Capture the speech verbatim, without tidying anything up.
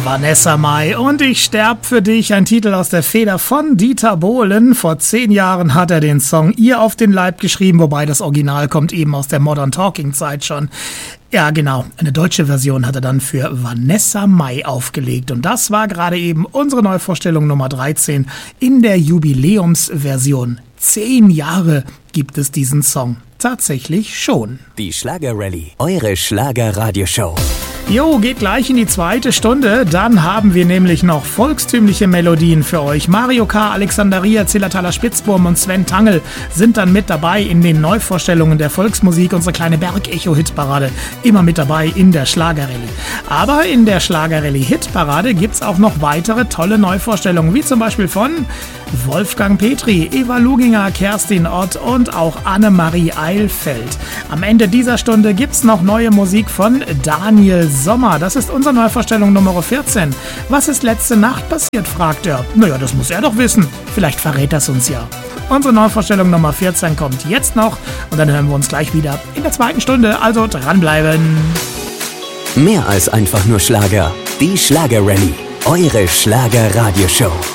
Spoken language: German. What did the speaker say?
Vanessa Mai und Ich sterb für dich, ein Titel aus der Feder von Dieter Bohlen. Vor zehn Jahren hat er den Song ihr auf den Leib geschrieben, wobei das Original kommt eben aus der Modern Talking Zeit schon. Ja, genau, eine deutsche Version hat er dann für Vanessa Mai aufgelegt und das war gerade eben unsere Neuvorstellung Nummer dreizehn in der Jubiläumsversion. Zehn Jahre gibt es diesen Song tatsächlich schon. Die Schlager-Rallye, eure Schlager-Radioshow. Jo, geht gleich in die zweite Stunde. Dann haben wir nämlich noch volkstümliche Melodien für euch. Mario K., Alexander Ria, Zillertaler Spitzburm und Sven Tangl sind dann mit dabei in den Neuvorstellungen der Volksmusik. Unsere kleine Berg-Echo-Hitparade immer mit dabei in der Schlager-Rallye. Aber in der Schlager-Rallye-Hitparade gibt's auch noch weitere tolle Neuvorstellungen, wie zum Beispiel von Wolfgang Petri, Eva Luginger, Kerstin Ott und auch Annemarie Eilfeld. Am Ende dieser Stunde gibt's noch neue Musik von Daniel Sommer. Das ist unsere Neuvorstellung Nummer vierzehn. Was ist letzte Nacht passiert, fragt er. Naja, das muss er doch wissen. Vielleicht verrät das uns ja. Unsere Neuvorstellung Nummer vierzehn kommt jetzt noch und dann hören wir uns gleich wieder in der zweiten Stunde. Also dranbleiben. Mehr als einfach nur Schlager. Die Schlager-Rallye. Eure Schlager-Radioshow.